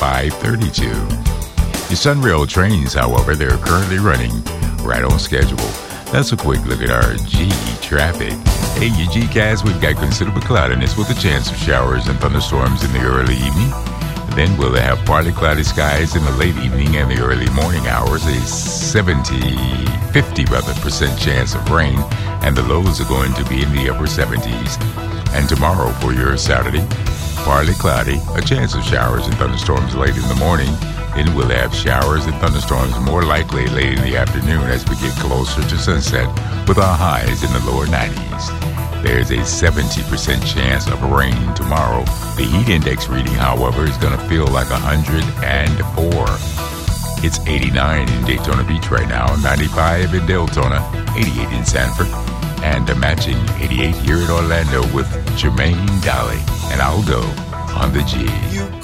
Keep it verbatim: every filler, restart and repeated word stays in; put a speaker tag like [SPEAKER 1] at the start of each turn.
[SPEAKER 1] five thirty-two. Your Sunrail trains, however, they're currently running right on schedule. That's a quick look at our G traffic. Hey, your G-Cast, we've got considerable cloudiness with a chance of showers and thunderstorms in the early evening. Then we'll have partly cloudy skies in the late evening and the early morning hours, a seventy, fifty rather percent chance of rain, and the lows are going to be in the upper seventies. And tomorrow for your Saturday, partly cloudy, a chance of showers and thunderstorms late in the morning. Then we'll have showers and thunderstorms more likely late in the afternoon as we get closer to sunset, with our highs in the lower nineties. There's a seventy percent chance of rain tomorrow. The heat index reading, however, is going to feel like one hundred four. It's eighty-nine in Daytona Beach right now, ninety-five in Deltona, eighty-eight in Sanford, and a matching eighty-eight here in Orlando with Jermaine Dolly and Aldo on the G.
[SPEAKER 2] You